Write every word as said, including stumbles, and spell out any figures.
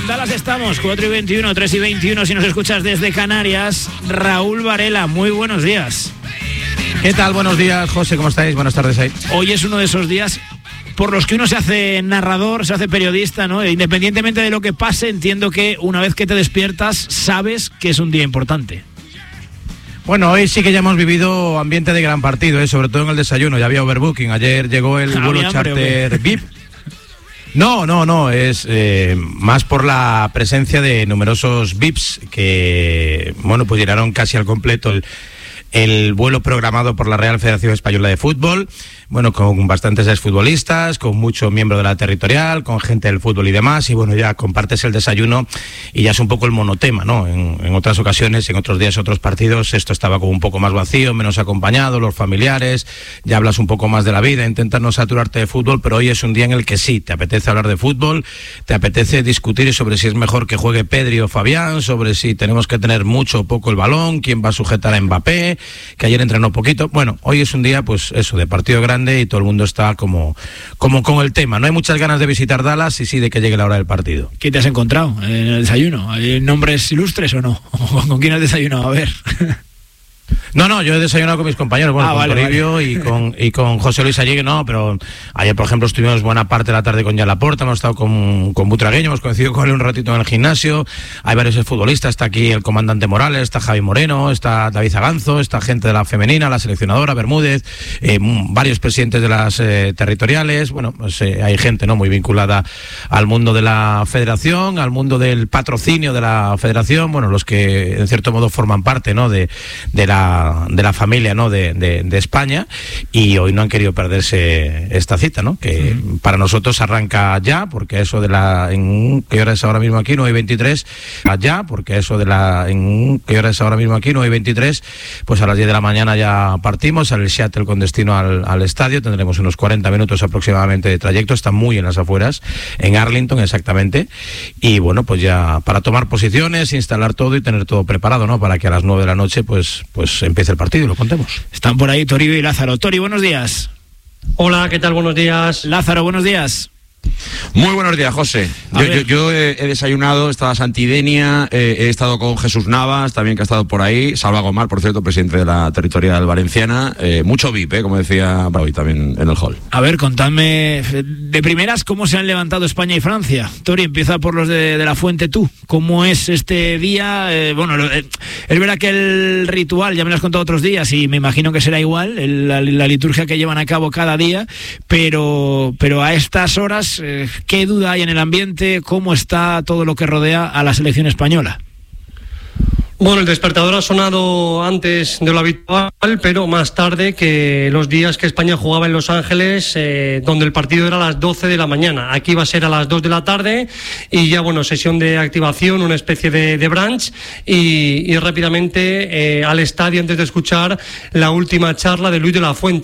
en Dallas estamos, cuatro y veintiuno, tres y veintiuno, si nos escuchas desde Canarias. Raúl Varela, muy buenos días. ¿Qué tal? Buenos días, José, ¿cómo estáis? Buenas tardes ahí. Hoy es uno de esos días por los que uno se hace narrador, se hace periodista, ¿no? Independientemente de lo que pase, entiendo que una vez que te despiertas, sabes que es un día importante. Bueno, hoy sí que ya hemos vivido ambiente de gran partido, ¿eh? Sobre todo en el desayuno, ya había overbooking, ayer llegó el vuelo Había, charter V I P. No, no, no, es eh, más por la presencia de numerosos V I Ps que, bueno, pues llenaron casi al completo el, el vuelo programado por la Real Federación Española de Fútbol, bueno, con bastantes exfutbolistas, con mucho miembro de la territorial, con gente del fútbol y demás, y bueno, ya compartes el desayuno y ya es un poco el monotema, ¿no? En, en otras ocasiones, en otros días, otros partidos, esto estaba como un poco más vacío, menos acompañado, los familiares, ya hablas un poco más de la vida, intentas no saturarte de fútbol, pero hoy es un día en el que sí, te apetece hablar de fútbol, te apetece discutir sobre si es mejor que juegue Pedri o Fabián, sobre si tenemos que tener mucho o poco el balón, quién va a sujetar a Mbappé, que ayer entrenó poquito. Bueno, hoy es un día, pues eso, de partido grande y todo el mundo está como, como con el tema. No hay muchas ganas de visitar Dallas y sí de que llegue la hora del partido. ¿Qué te has encontrado en el desayuno? ¿Hay nombres ilustres o no? ¿Con quién has desayunado? A ver. No, no, yo he desayunado con mis compañeros, bueno, ah, con vale, Toribio vale. y con y con José Luis Allegue, no, pero ayer, por ejemplo, estuvimos buena parte de la tarde con Jan Laporta, hemos estado con, con Butragueño, hemos coincidido con él un ratito en el gimnasio, hay varios futbolistas, está aquí el comandante Morales, está Javi Moreno, está David Zaganzo, está gente de la femenina, la seleccionadora, Bermúdez, eh, varios presidentes de las eh, territoriales, bueno, pues eh, hay gente, ¿no?, muy vinculada al mundo de la federación, al mundo del patrocinio de la federación, bueno, los que en cierto modo forman parte, ¿no?, de, de la de la familia, ¿no?, de, de, de España, y hoy no han querido perderse esta cita, ¿no?, que sí. Para nosotros arranca ya, porque eso de la en ¿qué hora es ahora mismo aquí? nueve y veintitrés, ya, porque eso de la en ¿qué hora es ahora mismo aquí? nueve y veintitrés, pues a las diez de la mañana ya partimos al shuttle con destino al, al estadio, tendremos unos cuarenta minutos aproximadamente de trayecto, está muy en las afueras, en Arlington exactamente, y bueno, pues ya para tomar posiciones, instalar todo y tener todo preparado, ¿no?, para que a las nueve de la noche pues pues empiece el partido y lo contemos. Están por ahí Toribio y Lázaro. Tori, buenos días. Hola, ¿qué tal? Buenos días. Lázaro, buenos días. Muy buenos días, José. Yo, yo, yo he, he desayunado, estaba Santidenia, eh, he estado con Jesús Navas, también que ha estado por ahí, Salva Gomar, por cierto, presidente de la territorial valenciana, eh, mucho V I P, eh, como decía hoy también en el hall. A ver, contadme de primeras cómo se han levantado España y Francia. Tori, empieza por los de, de la Fuente tú. ¿Cómo es este día? Eh, bueno, eh, es verdad que el ritual, ya me lo has contado otros días y me imagino que será igual, el, la, la liturgia que llevan a cabo cada día, pero, pero a estas horas, ¿qué duda hay en el ambiente? ¿Cómo está todo lo que rodea a la selección española? Bueno, el despertador ha sonado antes de lo habitual, pero más tarde que los días que España jugaba en Los Ángeles, eh, donde el partido era a las doce de la mañana. Aquí va a ser a las dos de la tarde y ya, bueno, sesión de activación, una especie de, de brunch y, y rápidamente eh, al estadio antes de escuchar la última charla de Luis de la Fuente.